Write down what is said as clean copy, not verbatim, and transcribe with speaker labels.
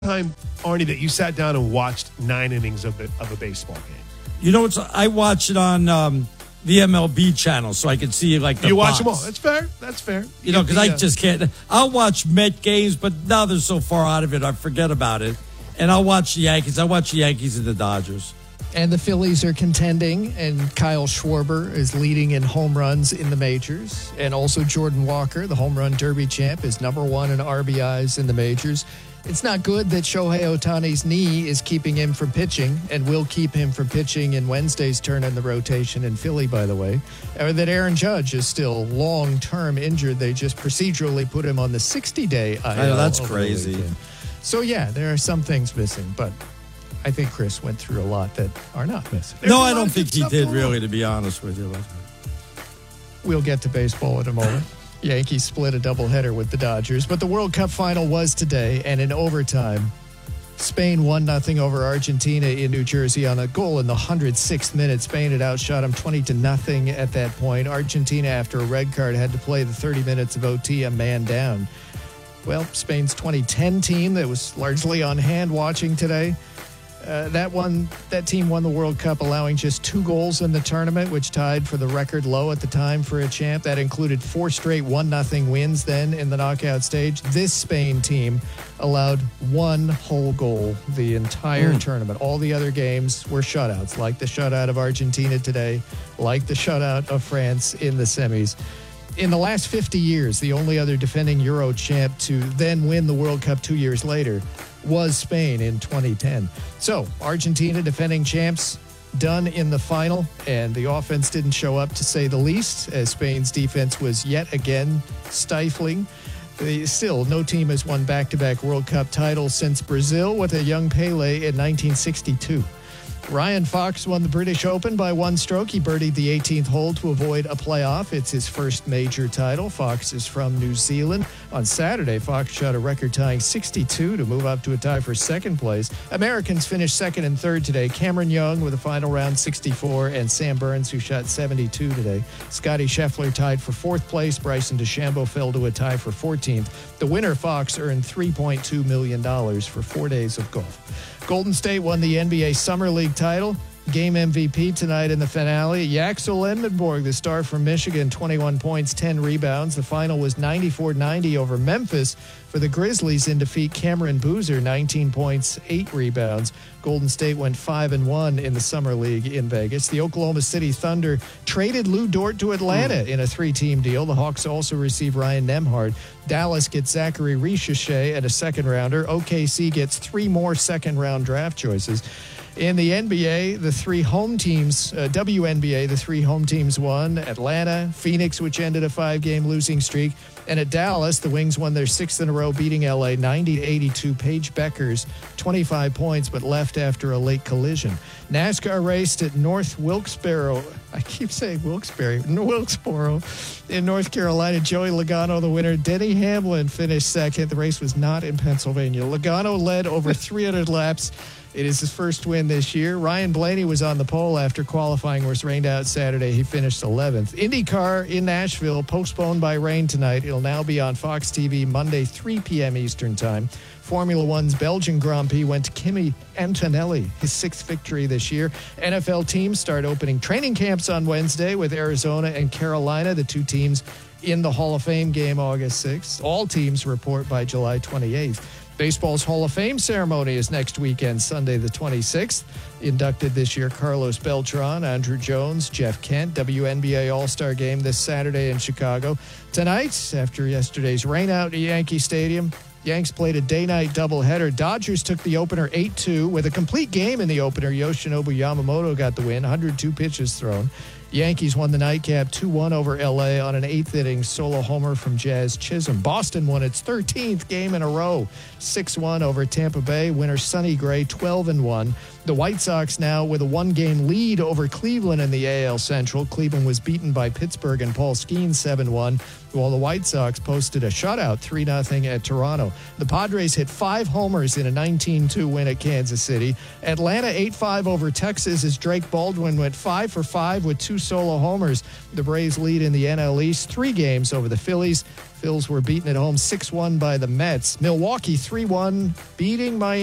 Speaker 1: time, Arnie, that you sat down and watched 9 innings of a baseball game?
Speaker 2: You know, I watch it on the MLB channel, so I can see like the
Speaker 1: You watch
Speaker 2: box.
Speaker 1: them all. That's fair. That's fair.
Speaker 2: You know, because I just can't. I'll watch Met games, but now they're so far out of it, I forget about it. And I'll watch the Yankees. I watch the Yankees and the Dodgers.
Speaker 3: And the Phillies are contending, and Kyle Schwarber is leading in home runs in the majors. And also Jordan Walker, the home run derby champ, is number 1 in RBIs in the majors. It's not good that Shohei Ohtani's knee is keeping him from pitching and will keep him from pitching in Wednesday's turn in the rotation in Philly, by the way. Or that Aaron Judge is still long-term injured. They just procedurally put him on the 60-day IL.
Speaker 2: I know, that's crazy.
Speaker 3: So, yeah, there are some things missing, but I think Chris went through a lot that are not missing.
Speaker 2: No, I don't think he did, really, to be honest with you.
Speaker 3: We'll get to baseball in a moment. Yankees split a doubleheader with the Dodgers, but the World Cup final was today, and in overtime, Spain 1-0 over Argentina in New Jersey on a goal in the 106th minute. Spain had outshot them 20-0 at that point. Argentina, after a red card, had to play the 30 minutes of OT a man down. Well, Spain's 2010 team that was largely on hand watching today, that team won the World Cup, allowing just 2 goals in the tournament, which tied for the record low at the time for a champ. That included 4 straight 1-0 wins then in the knockout stage. This Spain team allowed 1 whole goal the entire tournament. All the other games were shutouts, like the shutout of Argentina today, like the shutout of France in the semis. In the last 50 years, the only other defending Euro champ to then win the World Cup 2 years later was Spain in 2010. So, Argentina, defending champs, done in the final, and the offense didn't show up, to say the least, as Spain's defense was yet again stifling. Still, no team has won back-to-back World Cup titles since Brazil with a young Pelé in 1962. Ryan Fox won the British Open by 1 stroke. He birdied the 18th hole to avoid a playoff. It's his first major title. Fox is from New Zealand. On Saturday, Fox shot a record-tying 62 to move up to a tie for second place. Americans finished second and third today. Cameron Young with a final round 64, and Sam Burns, who shot 72 today. Scotty Scheffler tied for fourth place. Bryson DeChambeau fell to a tie for 14th. The winner, Fox, earned $3.2 million for 4 days of golf. Golden State won the NBA Summer League title. Game MVP tonight in the finale. Yaxel Edmonborg, the star from Michigan, 21 points, 10 rebounds. The final was 94-90 over Memphis for the Grizzlies in defeat. Cameron Boozer, 19 points, 8 rebounds. Golden State went 5-1 in the Summer League in Vegas. The Oklahoma City Thunder traded Lou Dort to Atlanta in a 3-team deal. The Hawks also receive Ryan Nembhard. Dallas gets Zachary Richelet and a second-rounder. OKC gets 3 more second-round draft choices. In the NBA, the 3 home teams, WNBA, the 3 home teams won. Atlanta, Phoenix, which ended a 5-game losing streak. And at Dallas, the Wings won their 6th in a row, beating LA 90-82. Paige Beckers, 25 points, but left after a late collision. NASCAR raced at North Wilkesboro. I keep saying Wilkes-Barre. Wilkesboro in North Carolina. Joey Logano, the winner. Denny Hamlin finished second. The race was not in Pennsylvania. Logano led over 300 laps. It is his first win this year. Ryan Blaney was on the pole after qualifying was rained out Saturday. He finished 11th. IndyCar in Nashville, postponed by rain tonight. It'll now be on Fox TV Monday, 3 p.m. Eastern Time. Formula One's Belgian Grand Prix went to Kimi Antonelli, his 6th victory this year. NFL teams start opening training camps on Wednesday with Arizona and Carolina, the 2 teams in the Hall of Fame game August 6th. All teams report by July 28th. Baseball's Hall of Fame ceremony is next weekend, Sunday the 26th. Inducted this year, Carlos Beltran, Andrew Jones, Jeff Kent. WNBA All-Star Game this Saturday in Chicago. Tonight, after yesterday's rainout at Yankee Stadium, Yanks played a day-night doubleheader. Dodgers took the opener 8-2. With a complete game in the opener, Yoshinobu Yamamoto got the win, 102 pitches thrown. Yankees won the nightcap 2-1 over L.A. on an 8th-inning solo homer from Jazz Chisholm. Boston won its 13th game in a row, 6-1 over Tampa Bay. Winner Sonny Gray, 12-1. The White Sox now with a 1-game lead over Cleveland in the AL Central. Cleveland was beaten by Pittsburgh and Paul Skeens 7-1, while the White Sox posted a shutout 3-0 at Toronto. The Padres hit 5 homers in a 19-2 win at Kansas City. Atlanta 8-5 over Texas as Drake Baldwin went 5 for 5 with 2 solo homers. The Braves lead in the NL East 3 games over the Phillies. Phils were beaten at home 6-1 by the Mets. Milwaukee 3-1 beating Miami.